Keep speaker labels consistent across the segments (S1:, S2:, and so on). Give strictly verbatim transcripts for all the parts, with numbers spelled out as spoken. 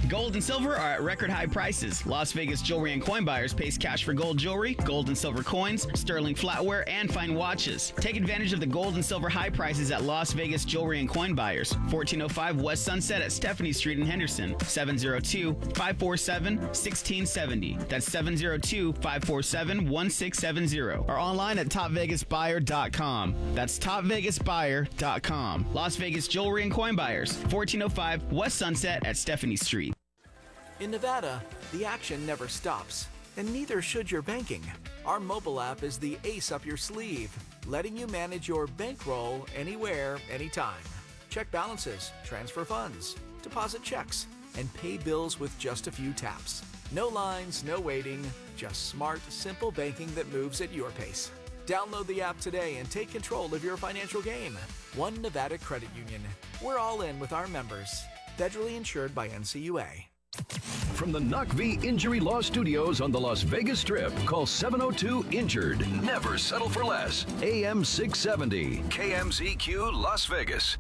S1: Gold and silver are at record high prices. Las Vegas jewelry and coin buyers pays cash for gold jewelry, gold and silver coins, sterling flatware, and fine watches. Take advantage of the gold and silver high prices at Las Vegas jewelry and coin buyers. fourteen oh five West Sunset at Stephanie Street in Henderson. seven oh two, five four seven, one six seven oh. That's seven oh two, five four seven, one six seven oh. Or online at top vegas buyer dot com. That's top vegas buyer dot com. Las Vegas jewelry and coin buyers. fourteen oh five West Sunset at Stephanie Street.
S2: In Nevada, the action never stops, and neither should your banking. Our mobile app is the ace up your sleeve, letting you manage your bankroll anywhere, anytime. Check balances, transfer funds, deposit checks, and pay bills with just a few taps. No lines, no waiting, just smart, simple banking that moves at your pace. Download the app today and take control of your financial game. One Nevada Credit Union. We're all in with our members. Federally insured by N C U A.
S3: From the N U C V Injury Law Studios on the Las Vegas Strip, call seven oh two INJURED. Never settle for less. A M six seventy, K M Z Q, Las Vegas.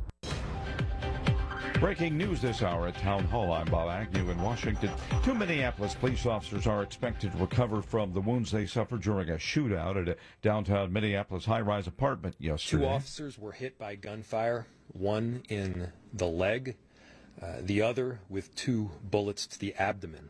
S4: Breaking news this hour at Town Hall. I'm Bob Agnew in Washington. Two Minneapolis police officers are expected to recover from the wounds they suffered during a shootout at a downtown Minneapolis high-rise apartment yesterday.
S5: Two officers were hit by gunfire, one in the leg, uh, the other with two bullets to the abdomen.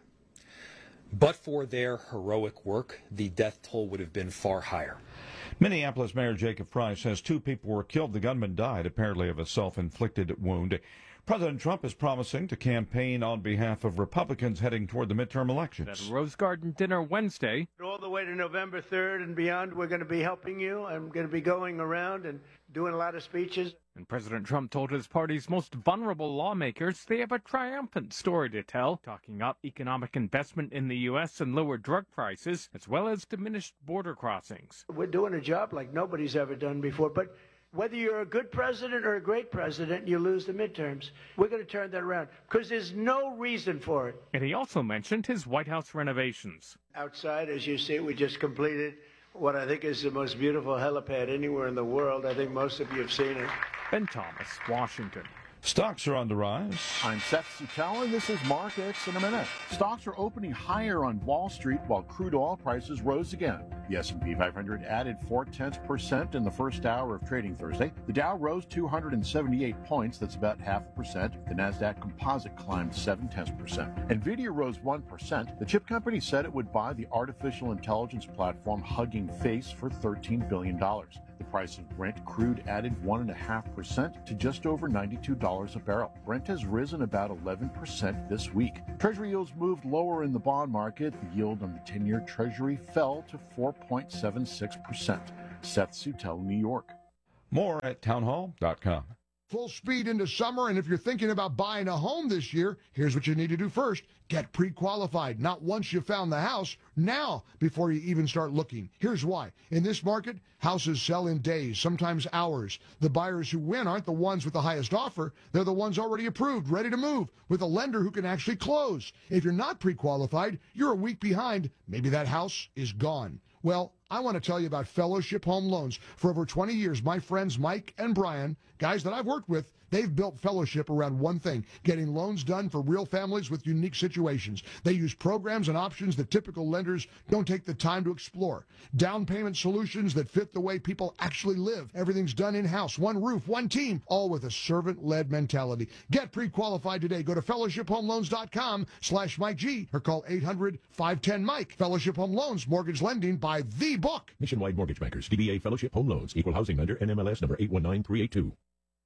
S5: But for their heroic work, the death toll would have been far higher.
S4: Minneapolis Mayor Jacob Frey says two people were killed. The gunman died, apparently of a self-inflicted wound. President Trump is promising to campaign on behalf of Republicans heading toward the midterm elections.
S6: At a Rose Garden dinner Wednesday.
S7: All the way to November third and beyond, we're going to be helping you. I'm going to be going around and doing a lot of speeches.
S6: And President Trump told his party's most vulnerable lawmakers they have a triumphant story to tell, talking up economic investment in the U S and lower drug prices, as well as diminished border crossings.
S7: We're doing a job like nobody's ever done before, but whether you're a good president or a great president, you lose the midterms. We're going to turn that around because there's no reason for it.
S6: And he also mentioned his White House renovations.
S7: Outside, as you see, we just completed what I think is the most beautiful helipad anywhere in the world. I think most of you have seen it.
S6: Ben Thomas, Washington.
S4: Stocks are on the rise.
S8: I'm Seth Sutella, and this is Markets in a Minute. Stocks are opening higher on Wall Street while crude oil prices rose again. The S and P five hundred added four-tenths percent in the first hour of trading Thursday. The Dow rose two hundred seventy-eight points, that's about half a percent. The Nasdaq Composite climbed seven-tenths percent. NVIDIA rose one percent. The chip company said it would buy the artificial intelligence platform Hugging Face for thirteen billion dollars. The price of Brent crude added one point five percent to just over ninety-two dollars a barrel. Brent has risen about eleven percent this week. Treasury yields moved lower in the bond market. The yield on the ten-year Treasury fell to four point seven six percent. Seth Sutell, New York.
S4: More at townhall dot com.
S9: Full speed into summer, and if you're thinking about buying a home this year, here's what you need to do first. Get pre-qualified, not once you found the house, now before you even start looking. Here's why. In this market, houses sell in days, sometimes hours. The buyers who win aren't the ones with the highest offer. They're the ones already approved, ready to move, with a lender who can actually close. If you're not pre-qualified, you're a week behind. Maybe that house is gone. Well, I want to tell you about Fellowship Home Loans. For over twenty years, my friends Mike and Brian, guys that I've worked with, they've built Fellowship around one thing, getting loans done for real families with unique situations. They use programs and options that typical lenders don't take the time to explore. Down payment solutions that fit the way people actually live. Everything's done in-house, one roof, one team, all with a servant-led mentality. Get pre-qualified today. Go to fellowship home loans dot com slash Mike G or call eight hundred, five one zero, Mike. Fellowship Home Loans, mortgage lending by the book.
S10: Nationwide Mortgage Bankers, D B A Fellowship Home Loans, Equal Housing Lender, N M L S number eight one nine three eight two.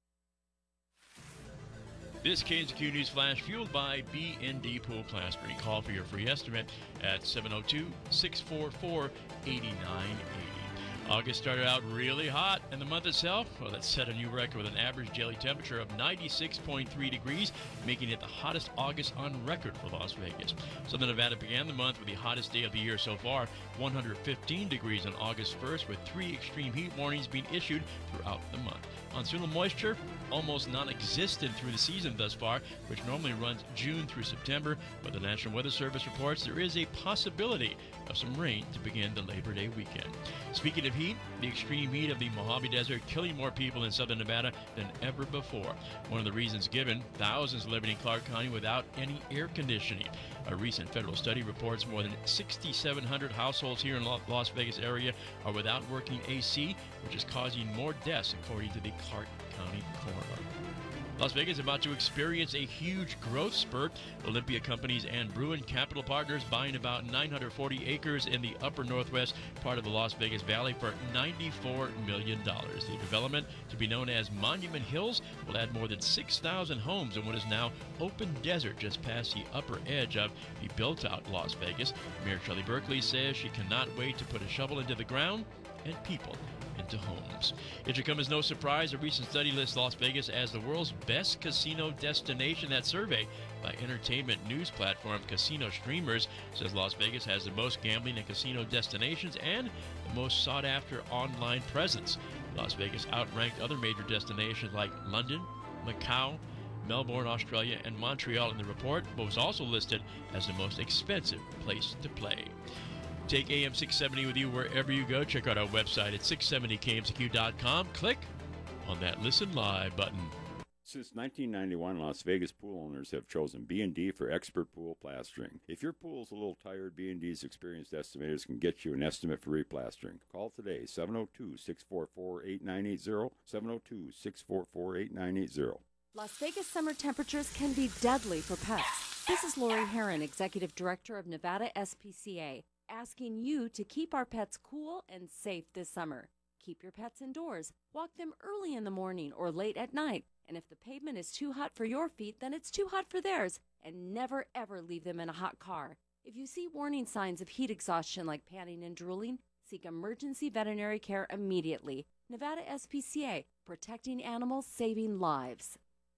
S11: This K N Z Q News Flash fueled by B and D Pool Plastering. Call for your free estimate at seven oh two, six four four, eight nine eight oh. August started out really hot, and the month itself, well, that set a new record with an average daily temperature of ninety-six point three degrees, making it the hottest August on record for Las Vegas. Southern Nevada began the month with the hottest day of the year so far, one hundred fifteen degrees on August first, with three extreme heat warnings being issued throughout the month. Monsoonal moisture almost non-existent through the season thus far, which normally runs June through September, but the National Weather Service reports there is a possibility of some rain to begin the Labor Day weekend. Speaking of heat, the extreme heat of the Mojave Desert killing more people in southern Nevada than ever before. One of the reasons given, thousands living in Clark County without any air conditioning. A recent federal study reports more than six thousand seven hundred households here in the Las Vegas area are without working A C, which is causing more deaths, according to the Clark County coroner. Las Vegas is about to experience a huge growth spurt. Olympia Companies and Bruin Capital Partners buying about nine hundred forty acres in the upper northwest part of the Las Vegas Valley for ninety-four million dollars. The development, to be known as Monument Hills, will add more than six thousand homes in what is now open desert just past the upper edge of the built-out Las Vegas. Mayor Shelley Berkeley says she cannot wait to put a shovel into the ground and people into homes. It should come as no surprise a recent study lists Las Vegas as the world's best casino destination. That survey by entertainment news platform Casino Streamers says Las Vegas has the most gambling and casino destinations and the most sought-after online presence. Las Vegas outranked other major destinations like London, Macau, Melbourne, Australia, and Montreal in the report, but was also listed as the most expensive place to play. Take A M six seventy with you wherever you go. Check out our website at six seventy K M Z Q dot com. Click on that Listen Live button.
S12: Since nineteen ninety-one, Las Vegas pool owners have chosen B and D for expert pool plastering. If your pool's a little tired, B and D's experienced estimators can get you an estimate for replastering. Call today, seven oh two, six four four, eight nine eight zero, seven oh two, six four four, eight nine eight zero.
S13: Las Vegas summer temperatures can be deadly for pets. This is Lori Herron, Executive Director of Nevada S P C A, asking you to keep our pets cool and safe this summer. Keep your pets indoors. Walk them early in the morning or late at night. And if the pavement is too hot for your feet, then it's too hot for theirs. And never, ever leave them in a hot car. If you see warning signs of heat exhaustion like panting and drooling, seek emergency veterinary care immediately. Nevada S P C A, protecting animals, saving lives.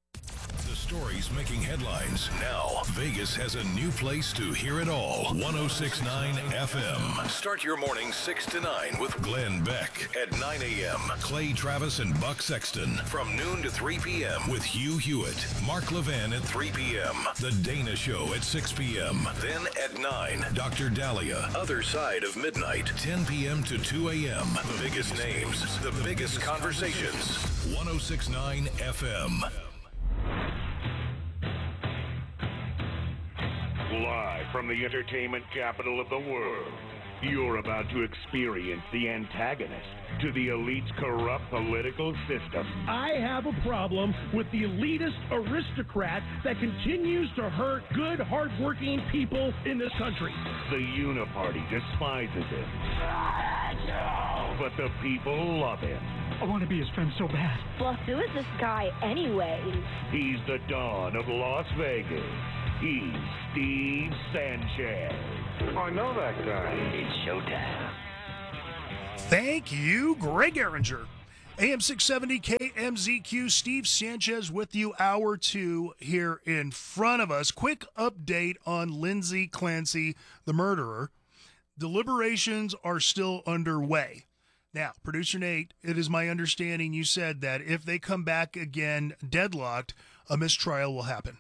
S14: The stories making headlines. Now, Vegas has a new place to hear it all. one oh six point nine F M. Start your morning six to nine with Glenn Beck at nine a.m. Clay Travis and Buck Sexton from noon to three p.m. with Hugh Hewitt. Mark Levin at three p.m. The Dana Show at six p.m. Then at nine, Doctor Dahlia. Other Side of Midnight, ten p.m. to two a.m. The biggest names, the biggest conversations. one oh six point nine F M.
S15: Live from the entertainment capital of the world, you're about to experience the antagonist to the elite's corrupt political system.
S16: I have a problem with the elitist aristocrat that continues to hurt good, hardworking people in this country.
S15: The Uniparty despises him, but the people love him.
S17: I want to be his friend so bad.
S18: Well, who is this guy anyway?
S15: He's the Don of Las Vegas. He's Steve Sanchez.
S19: I know that guy.
S15: It's showtime.
S20: Thank you, Greg Eringer. A M six seventy K M Z Q, Steve Sanchez with you, hour two here in front of us. Quick update on Lindsay Clancy, the murderer. Deliberations are still underway. Now, producer Nate, it is my understanding you said that if they come back again deadlocked, a mistrial will happen.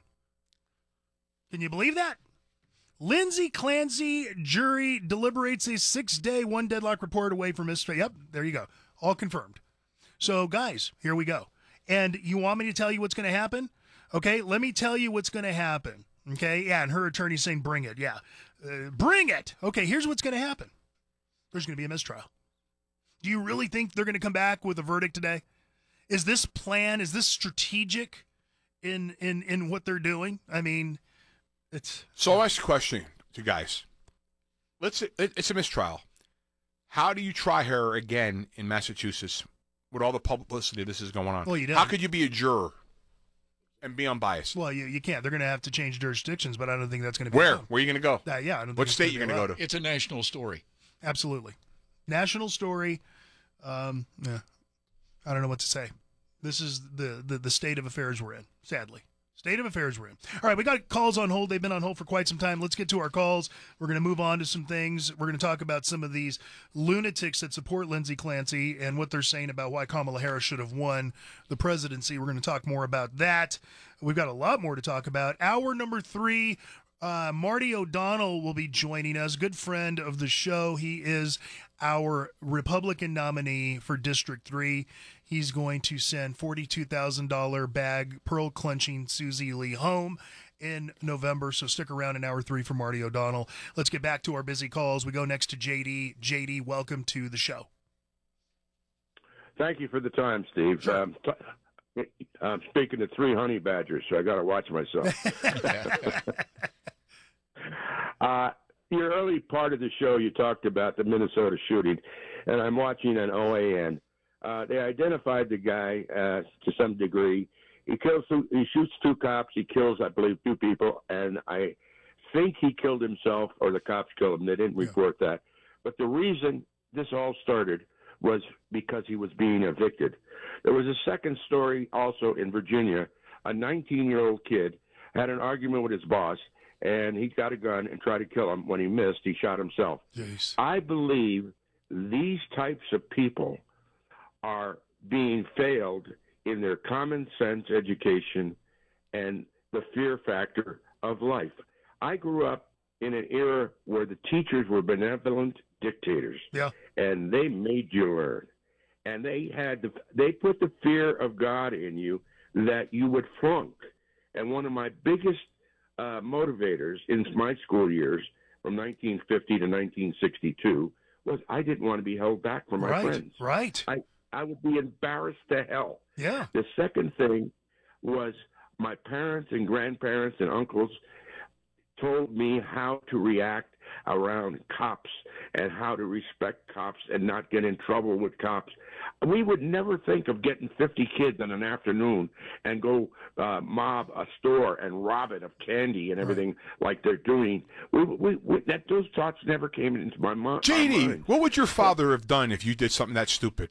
S20: Can you believe that? Lindsay Clancy jury deliberates a six-day one deadlock report away from mistrial. Yep, there you go. All confirmed. So, guys, here we go. And you want me to tell you what's going to happen? Okay, let me tell you what's going to happen. Okay, yeah, and her attorney's saying bring it. Yeah, uh, bring it. Okay, here's what's going to happen. There's going to be a mistrial. Do you really think they're going to come back with a verdict today? Is this plan, is this strategic in in in what they're doing? I mean... It's
S21: so I'll ask a question to guys. Let's it, it's a mistrial. How do you try her again in Massachusetts with all the publicity this is going on?
S20: Well, you don't.
S21: How could you be a juror and be unbiased?
S20: Well, you you can't. They're going to have to change jurisdictions, but I don't think that's going to be
S21: where.
S20: allowed.
S21: Where are you going to go?
S20: Uh, yeah, I don't. Think
S21: what state are you going to go to?
S22: It's a national story.
S20: Absolutely, national story. Um, yeah, I don't know what to say. This is the, the the state of affairs we're in. Sadly. State of affairs we're in. All right, we got calls on hold. They've been on hold for quite some time. Let's get to our calls. We're going to move on to some things. We're going to talk about some of these lunatics that support Lindsey Clancy and what they're saying about why Kamala Harris should have won the presidency. We're going to talk more about that. We've got a lot more to talk about. Hour number three, uh, Marty O'Donnell will be joining us, good friend of the show. He is our Republican nominee for District three. He's going to send forty-two thousand dollars bag pearl-clenching Susie Lee home in November, so stick around in hour three for Marty O'Donnell. Let's get back to our busy calls. We go next to J D. J D, welcome to the show.
S1: Thank you for the time, Steve. Sure. Um, t- I'm speaking to three honey badgers, so I got to watch myself. uh, your early part of the show, you talked about the Minnesota shooting, and I'm watching on O A N. Uh, they identified the guy uh, to some degree. He kills, two, he shoots two cops. He kills, I believe, two people, and I think he killed himself, or the cops killed him. They didn't report yeah. that. But the reason this all started was because he was being evicted. There was a second story also in Virginia. A nineteen-year-old kid had an argument with his boss, and he got a gun and tried to kill him. When he missed, he shot himself.
S20: Jeez.
S1: I believe these types of people are being failed in their common sense education and the fear factor of life. I grew up in an era where the teachers were benevolent dictators,
S20: yeah.
S1: and they made you learn. And they had the, they put the fear of God in you that you would flunk. And one of my biggest uh, motivators in my school years, from nineteen fifty to nineteen sixty-two, was I didn't want to be held back from my
S20: right,
S1: friends.
S20: Right,
S1: I I would be embarrassed to hell.
S20: Yeah.
S1: The second thing was my parents and grandparents and uncles told me how to react around cops and how to respect cops and not get in trouble with cops. We would never think of getting fifty kids in an afternoon and go uh, mob a store and rob it of candy and everything right. like they're doing. We, we, we, that those thoughts never came into my mo-
S21: J D,
S1: mind.
S21: What would your father have done if you did something that stupid?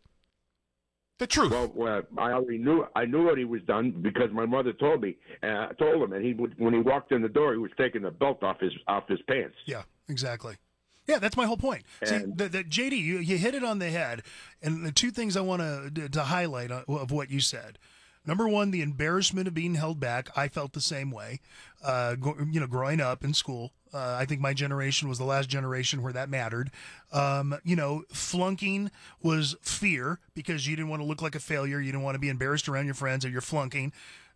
S21: The truth.
S1: Well, well, I already knew. I knew what he was done because my mother told me. Uh, told him, and he would, when he walked in the door, he was taking the belt off his off his pants.
S20: Yeah, exactly. Yeah, that's my whole point. And See, the, the, J D, you, you hit it on the head, and the two things I want to to highlight of what you said. Number one, the embarrassment of being held back. I felt the same way. Uh, go, you know, growing up in school, uh, I think my generation was the last generation where that mattered. Um, you know, flunking was fear because you didn't want to look like a failure. You didn't want to be embarrassed around your friends, or you're flunking.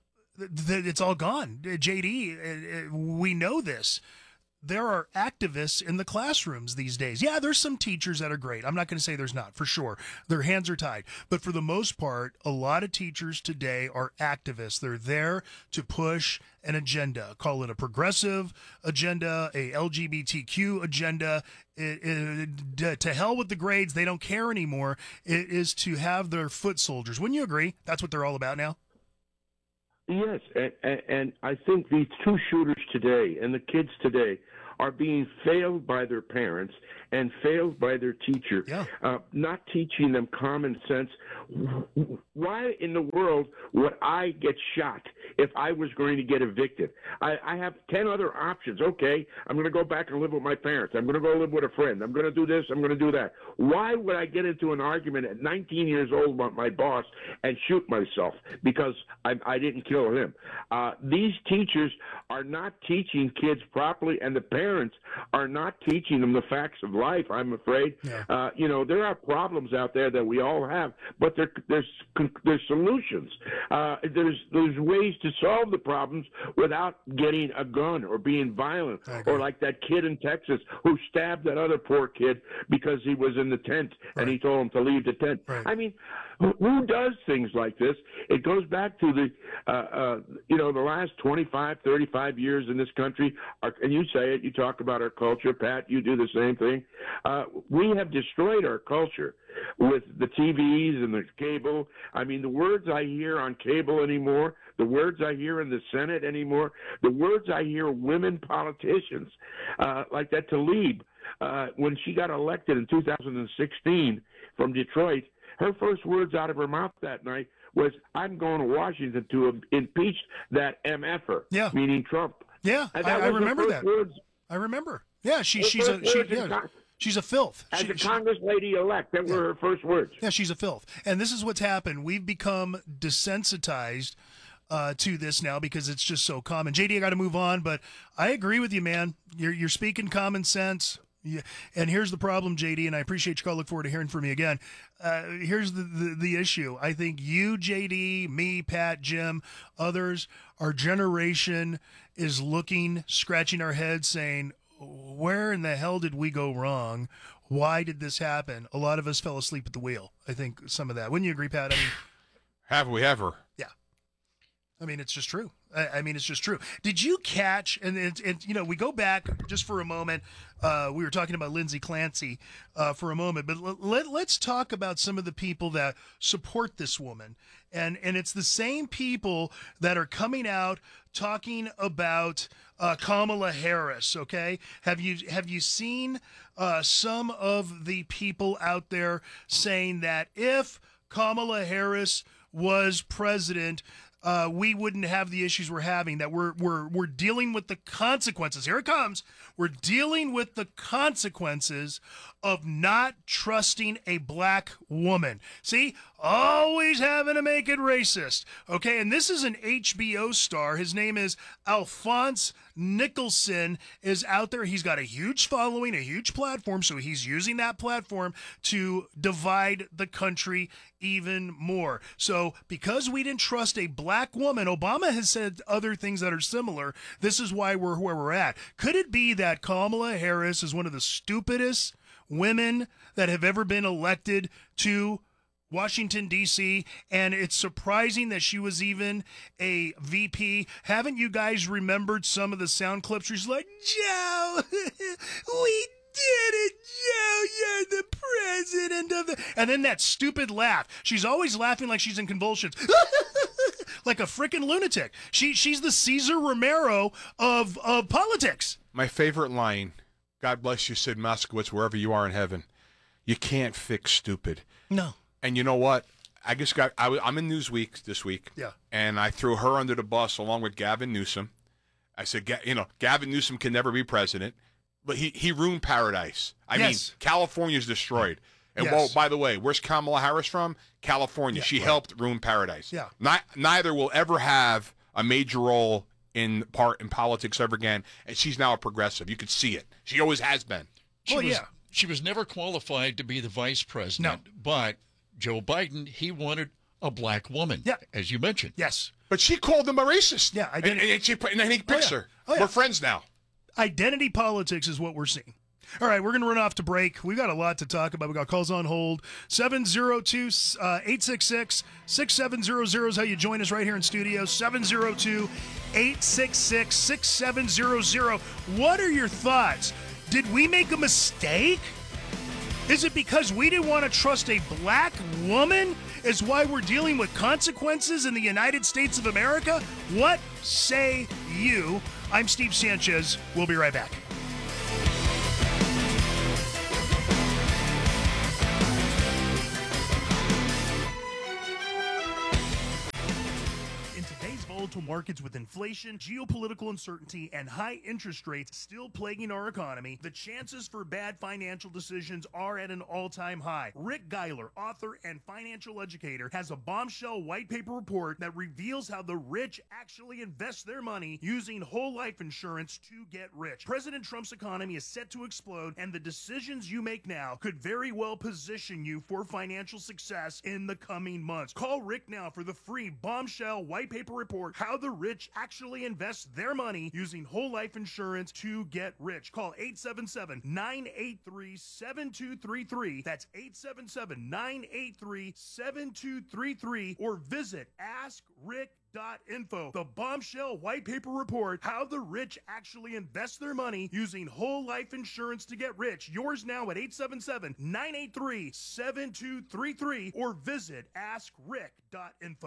S20: It's all gone. J D, we know this. There are activists in the classrooms these days. Yeah, there's some teachers that are great. I'm not going to say there's not, for sure. Their hands are tied. But for the most part, a lot of teachers today are activists. They're there to push an agenda. Call it a progressive agenda, a L G B T Q agenda. It, it, to hell with the grades. They don't care anymore. It is to have their foot soldiers. Wouldn't you agree? That's what they're all about now?
S1: Yes, and, and, and I think these two shooters today and the kids today are being failed by their parents and failed by their teacher,
S20: yeah.
S1: uh, not teaching them common sense. Why in the world would I get shot if I was going to get evicted? I, I have ten other options. Okay, I'm going to go back and live with my parents. I'm going to go live with a friend. I'm going to do this. I'm going to do that. Why would I get into an argument at nineteen years old with my boss and shoot myself because I, I didn't kill him? Uh, these teachers are not teaching kids properly, and the parents are not teaching them the facts of life, I'm afraid.
S20: Yeah.
S1: Uh, you know, there are problems out there that we all have, but there, there's there's solutions. Uh, there's there's ways to solve the problems without getting a gun or being violent, or like that kid in Texas who stabbed that other poor kid because he was in the tent
S20: right.
S1: and he told him to leave the tent.
S20: Right.
S1: I mean, who does things like this? It goes back to the, uh, uh, you know, the last twenty-five, thirty-five years in this country, our, and you say it, you talk about our culture, Pat, you do the same thing. Uh, we have destroyed our culture with the T Vs and the cable. I mean, the words I hear on cable anymore, the words I hear in the Senate anymore, the words I hear women politicians, uh, like that Tlaib, uh, when she got elected in two thousand sixteen from Detroit, her first words out of her mouth that night was, I'm going to Washington to impeach that MFer,
S20: yeah.
S1: meaning Trump.
S20: Yeah,
S1: And
S20: I,
S1: that
S20: I
S1: was her
S20: remember
S1: first
S20: that.
S1: Words.
S20: I remember. Yeah, she,
S1: Her
S20: she's a
S1: first
S20: she,
S1: words in
S20: yeah,
S1: Con-
S20: she's a filth.
S1: As
S20: She-
S1: a
S20: she-
S1: Congress lady elect, that were her first words.
S20: Yeah, she's a filth. And this is what's happened. We've become desensitized uh, to this now because it's just so common. J D, I got to move on, but I agree with you, man. You're you're speaking common sense. Yeah. And here's the problem, J D, and I appreciate your call. Look forward to hearing from you again. Uh, here's the, the, the issue. I think you, J D, me, Pat, Jim, others, our generation is looking, scratching our heads, saying, where in the hell did we go wrong? Why did this happen? A lot of us fell asleep at the wheel. I think some of that. Wouldn't you agree, Pat? I mean,
S21: have we ever?
S20: Yeah. I mean, it's just true. I, I mean, it's just true. Did you catch, and it, it, you know, we go back just for a moment. Uh, we were talking about Lindsay Clancy uh, for a moment, but let, let, let's talk about some of the people that support this woman. And, and it's the same people that are coming out talking about uh, Kamala Harris. Okay, have you have you seen uh, some of the people out there saying that if Kamala Harris was president, uh, we wouldn't have the issues we're having, that we're we're we're dealing with the consequences. Here it comes. We're dealing with the consequences of not trusting a black woman. See, always having to make it racist. Okay, and this is an H B O star. His name is Alphonse Nicholson, is out there. He's got a huge following, a huge platform, so he's using that platform to divide the country even more. So because we didn't trust a black woman, Obama has said other things that are similar. This is why we're where we're at. Could it be that Kamala Harris is one of the stupidest women that have ever been elected to Washington, D C, and it's surprising that she was even a V P. Haven't you guys remembered some of the sound clips? She's like, Joe, we did it, Joe, you're the president of the... And then that stupid laugh. She's always laughing like she's in convulsions. Like a freaking lunatic. She She's the Cesar Romero of, of politics.
S21: My favorite line, God bless you, Sid Moskowitz, wherever you are in heaven. You can't fix stupid.
S20: No.
S21: And you know what? I just got, I, I'm in Newsweek this week.
S20: Yeah.
S21: And I threw her under the bus along with Gavin Newsom. I said, Ga- you know, Gavin Newsom can never be president, but he, he ruined paradise. I
S20: Yes.
S21: mean, California's destroyed. And,
S20: Yes.
S21: well, by the way, where's Kamala Harris from? California.
S20: Yeah,
S21: she
S20: right.
S21: helped ruin paradise.
S20: Yeah.
S21: Ni- neither will ever have a major role in part in politics ever again, and she's now a progressive. You could see it. She always has been.
S2: She
S20: Well,
S2: was,
S20: yeah.
S2: She was never qualified to be the vice president, but Joe Biden, he wanted a black woman,
S20: Yeah.
S2: as you mentioned.
S20: Yes.
S21: But she called him a racist.
S20: Yeah, I
S21: and,
S20: did.
S21: and, she, and then he picks
S20: Oh, yeah.
S21: her.
S20: Oh, yeah.
S21: We're friends now.
S20: Identity politics is what we're seeing. All right, we're going to run off to break. We've got a lot to talk about. We've got calls on hold. seven oh two, eight six six, six seven zero zero is how you join us right here in studio. seven oh two, eight six six, six seven zero zero. What are your thoughts? Did we make a mistake? Is it because we didn't want to trust a black woman is why we're dealing with consequences in the United States of America? What say you? I'm Steve Sanchez. We'll be right back. Volatile markets with inflation, geopolitical uncertainty, and high interest rates still plaguing our economy, the chances for bad financial decisions are at an all-time high. Rick Geiler, author and financial educator, has a bombshell white paper report that reveals how the rich actually invest their money using whole life insurance to get rich. President Trump's economy is set to explode, and the decisions you make now could very well position you for financial success in the coming months. Call Rick now for the free bombshell white paper report, How the Rich Actually Invest Their Money Using Whole Life Insurance to Get Rich. Call eight seven seven, nine eight three, seven two three three. That's eight seven seven, nine eight three, seven two three three. Or visit ask rick dot info. The bombshell white paper report, How the Rich Actually Invest Their Money Using Whole Life Insurance to Get Rich. Yours now at eight seven seven, nine eight three, seven two three three. Or visit ask rick dot info.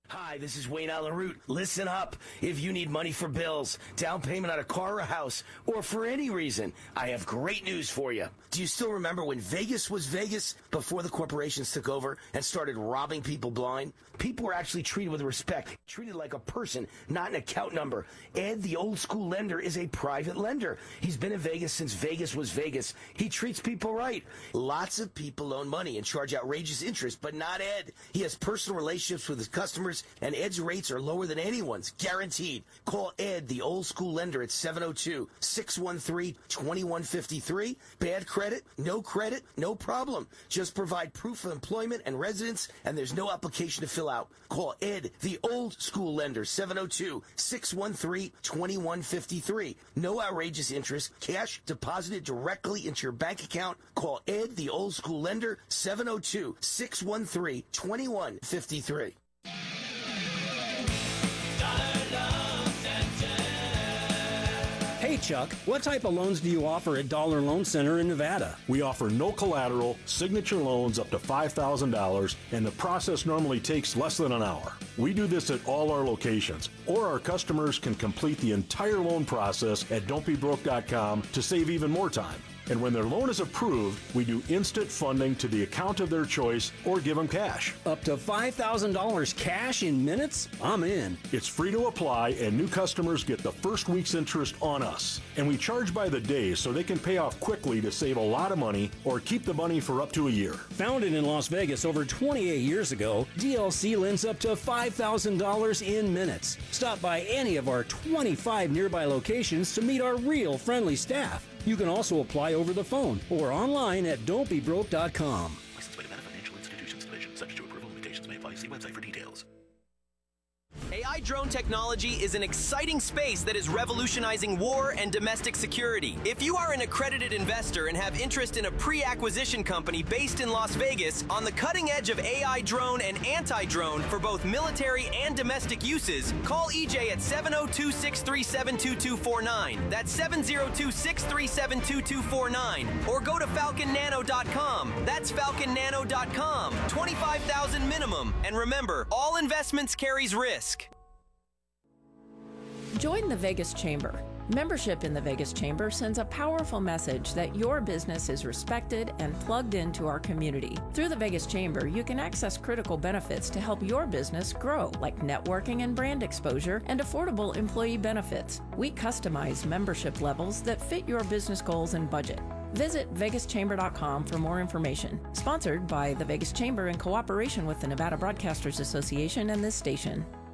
S3: Hi, this is Wayne Allen Root. Listen up. If you need money for bills, down payment on a car or a house, or for any reason, I have great news for you. Do you still remember when Vegas was Vegas before the corporations took over and started robbing people blind? People were actually treated with respect, treated like a person, not an account number. Ed, the old school lender, is a private lender. He's been in Vegas since Vegas was Vegas. He treats people right. Lots of people loan money and charge outrageous interest, but not Ed. He has personal relationships with his customers, and Ed's rates are lower than anyone's, guaranteed. Call Ed, the old school lender, at seven oh two, six one three, two one five three. Bad credit? No credit? No problem. Just provide proof of employment and residence, and there's no application to fill out. Call Ed, the old school lender, seven oh two, six one three, two one five three. No outrageous interest. Cash deposited directly into your bank account. Call Ed, the old school lender, seven oh two, six one three, two one five three.
S22: Hey Chuck, what type of loans do you offer at Dollar Loan Center in Nevada?
S10: We offer no collateral, signature loans up to five thousand dollars, and the process normally takes less than an hour. We do this at all our locations, or our customers can complete the entire loan process at don't be broke dot com to save even more time. And when their loan is approved, we do instant funding to the account of their choice or give them cash.
S22: Up to five thousand dollars cash in minutes? I'm in.
S10: It's free to apply, and new customers get the first week's interest on us. And we charge by the day so they can pay off quickly to save a lot of money or keep the money for up to a year.
S22: Founded in Las Vegas over twenty-eight years ago, D L C lends up to five thousand dollars in minutes. Stop by any of our twenty-five nearby locations to meet our real friendly staff. You can also apply over the phone or online at don't be broke dot com.
S23: Licensed by Nevada Financial Institutions Division. Subject to approval, limitations may apply. See website for details.
S24: A I drone technology is an exciting space that is revolutionizing war and domestic security. If you are an accredited investor and have interest in a pre-acquisition company based in Las Vegas on the cutting edge of A I drone and anti-drone for both military and domestic uses, call E J at seven oh two, six three seven, two two four nine. That's seven oh two, six three seven, two two four nine. Or go to falcon nano dot com. That's falcon nano dot com. twenty-five thousand dollars minimum. And remember, all investments carries risk.
S25: Join the Vegas Chamber. Membership in the Vegas Chamber sends a powerful message that your business is respected and plugged into our community. Through the Vegas Chamber, you can access critical benefits to help your business grow, like networking and brand exposure and affordable employee benefits. We customize membership levels that fit your business goals and budget. Visit vegas chamber dot com for more information. Sponsored by the Vegas Chamber in cooperation with the Nevada Broadcasters Association and this station.